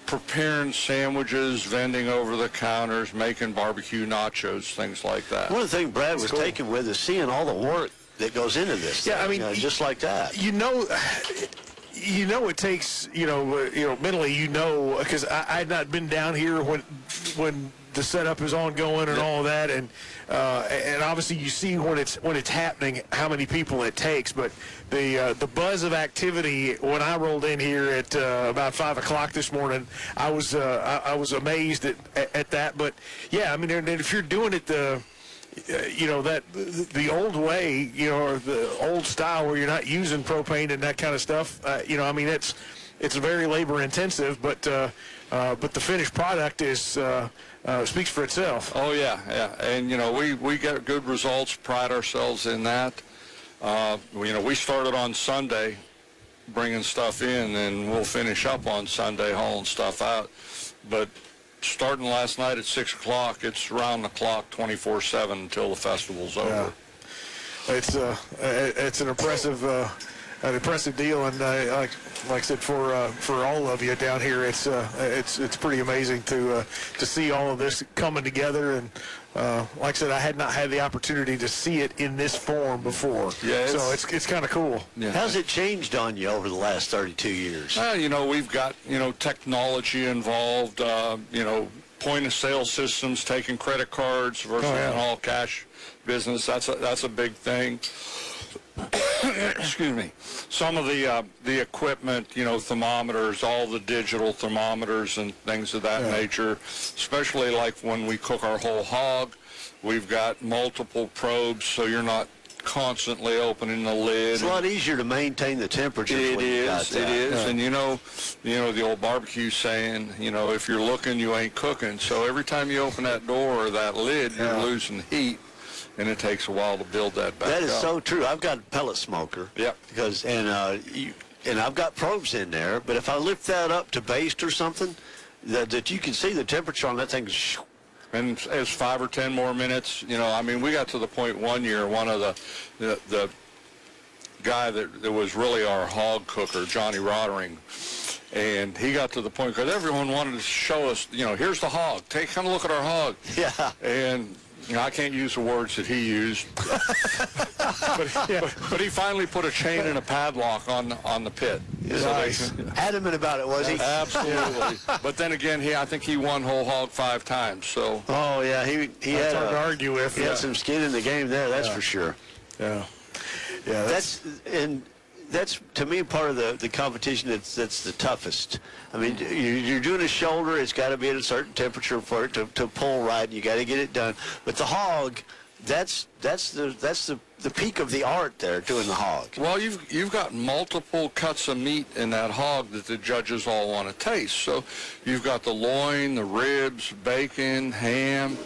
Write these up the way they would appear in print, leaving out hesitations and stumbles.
preparing sandwiches, vending over the counters, making barbecue nachos, things like that. One of the things Brad was taken with is seeing all the work that goes into this. Yeah, thing, I mean, just like that. it takes, mentally, because I had not been down here when the setup is ongoing and all of that, and obviously you see when it's happening how many people it takes. But the buzz of activity when I rolled in here at about 5 o'clock this morning, I was amazed at that. But yeah, I mean, and if you're doing it the old way, or the old style where you're not using propane and that kind of stuff, I mean, it's very labor intensive, but the finished product is speaks for itself. Oh yeah, and we get good results, pride ourselves in that. We started on Sunday bringing stuff in, and we'll finish up on Sunday hauling stuff out, but starting last night at 6 o'clock, it's round the clock 24/7 until the festival's over. It's an impressive deal, and like I said, for all of you down here, it's pretty amazing to see all of this coming together. And like I said, I had not had the opportunity to see it in this form before. Yeah, so it's kind of cool. Yeah. How's it changed on you over the last 32 years? We've got technology involved. Point of sale systems, taking credit cards versus an all cash business. That's a big thing. Excuse me. Some of the equipment, thermometers, all the digital thermometers and things of that nature, especially like when we cook our whole hog, we've got multiple probes, so you're not constantly opening the lid. It's a lot easier to maintain the temperature. It is. And the old barbecue saying, if you're looking, you ain't cooking. So every time you open that door or that lid, you're losing heat. And it takes a while to build that back up. That is so true. I've got a pellet smoker. Yeah. And I've got probes in there, but if I lift that up to baste or something, that you can see the temperature on that thing. And as 5 or 10 more minutes, we got to the point one year, one of the guy that was really our hog cooker, Johnny Roddering, and he got to the point because everyone wanted to show us, here's the hog. Come look at our hog. Yeah. And I can't use the words that he used, but he finally put a chain and a padlock on the pit. Nice. Adamant about it, was he? Absolutely. But then again, I think he won whole hog 5 times. So. Oh yeah, he had hard to argue with. He had some skin in the game there. That's for sure. Yeah. That's to me part of the competition that's the toughest. I mean, you're doing a shoulder; it's got to be at a certain temperature for it to pull right, and you got to get it done. But the hog, that's the peak of the art there, doing the hog. Well, you've got multiple cuts of meat in that hog that the judges all want to taste. So you've got the loin, the ribs, bacon, ham.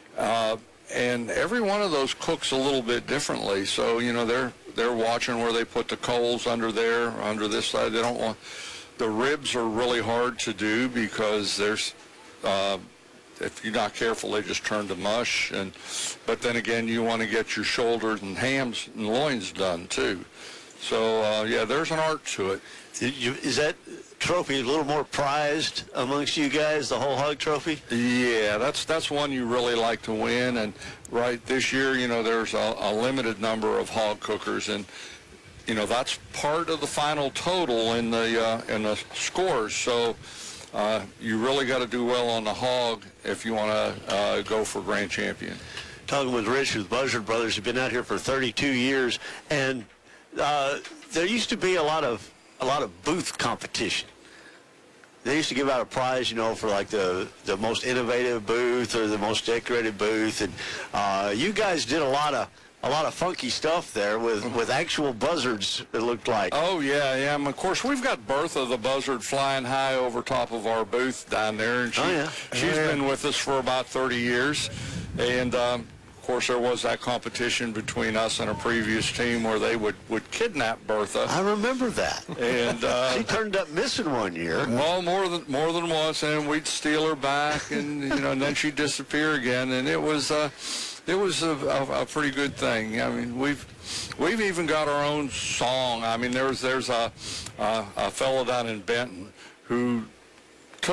And every one of those cooks a little bit differently. So, they're watching where they put the coals under there, under this side. They don't want... The ribs are really hard to do because there's... if you're not careful, they just turn to mush. But then again, you want to get your shoulders and hams and loins done, too. So, there's an art to it. Is that trophy a little more prized amongst you guys, the whole hog trophy? Yeah, that's one you really like to win. And right this year, there's a limited number of hog cookers, and that's part of the final total in the scores. So you really got to do well on the hog if you want to go for grand champion. Talking with Rich with Buzzard Brothers, who've been out here for 32 years, and there used to be a lot of booth competition. They used to give out a prize, for like the most innovative booth or the most decorated booth, and you guys did a lot of funky stuff there with actual buzzards, it looked like. Oh yeah, and of course we've got Bertha the buzzard flying high over top of our booth down there, and she's been with us for about 30 years, and of course, there was that competition between us and a previous team where they would kidnap Bertha. I remember that. And she turned up missing one year. Well, more than once, and we'd steal her back, and and then she'd disappear again, and it was a pretty good thing. I mean, we've even got our own song. I mean, there's a fellow down in Benton who